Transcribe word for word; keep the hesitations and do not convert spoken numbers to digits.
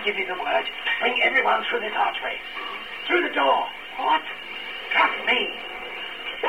give you the word, bring everyone through this archway. Through the door.